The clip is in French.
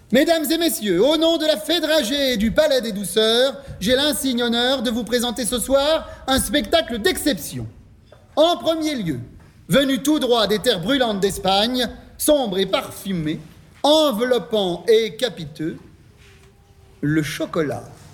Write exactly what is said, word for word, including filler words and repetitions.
Mesdames et messieurs, au nom de la fée dragée et du Palais des Douceurs, j'ai l'insigne honneur de vous présenter ce soir un spectacle d'exception. En premier lieu, venu tout droit des terres brûlantes d'Espagne, sombre et parfumé, enveloppant et capiteux, le chocolat.